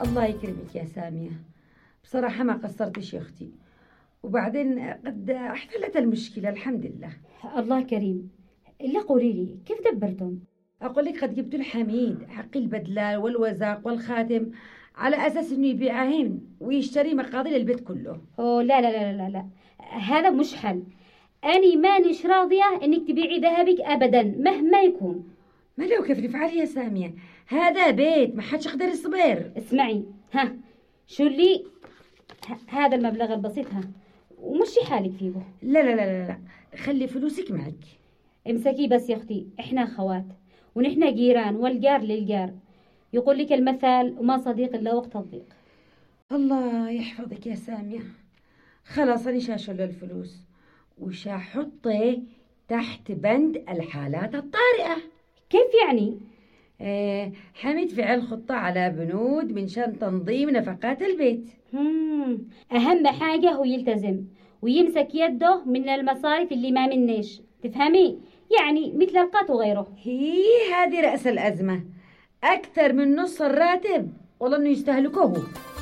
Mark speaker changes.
Speaker 1: الله يكرمك يا سامية، بصراحة ما قصرتش يا أختي، وبعدين قد احتلت المشكلة الحمد لله.
Speaker 2: الله كريم. إلا قولي لي كيف دبرتم؟
Speaker 1: أقول لك قد جبت الحميد حق البدلة والوزاق والخاتم على أساس إنه يبيعهن ويشتري مقاضي للبيت كله.
Speaker 2: أوه لا لا لا لا لا، هذا مش حل. أني مانيش راضية إنك تبيعي ذهبك أبدا مهما يكون.
Speaker 1: ما لو كيف نفعل يا سامية؟ هذا بيت ما حدش يقدر يصبر.
Speaker 2: اسمعي، ها شو اللي هذا المبلغ البسيط، ها ومشي حالك فيه.
Speaker 1: لا لا لا لا لا، خلي فلوسك معك.
Speaker 2: امسكي بس يا أختي، إحنا خوات ونحن جيران والجار للجار. يقول لك المثل وما صديق إلا وقت الضيق.
Speaker 1: الله يحفظك يا سامية. خلاص أنا شاشل الفلوس وشاحطه تحت بند الحالات الطارئة.
Speaker 2: كيف يعني؟
Speaker 1: حميد فعل خطة على بنود من شان تنظيم نفقات البيت.
Speaker 2: أهم حاجة هو يلتزم ويمسك يده من المصارف اللي ما منيش، تفهمي؟ يعني مثل القات وغيره.
Speaker 1: هي هذه رأس الأزمة، أكثر من نص الراتب والله إنه يستهلكوه.